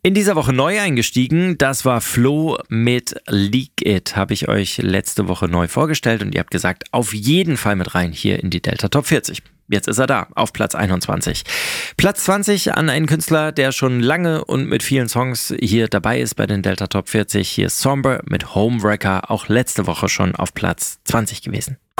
In dieser Woche neu eingestiegen, das war Flo mit Leak It. Habe ich euch letzte Woche neu vorgestellt und ihr habt gesagt, auf jeden Fall mit rein hier in die Delta Top 40. Jetzt ist er da, auf Platz 21. Platz 20 an einen Künstler, der schon lange und mit vielen Songs hier dabei ist bei den Delta Top 40. Hier ist Somber mit Homewrecker, auch letzte Woche schon auf Platz 20 gewesen.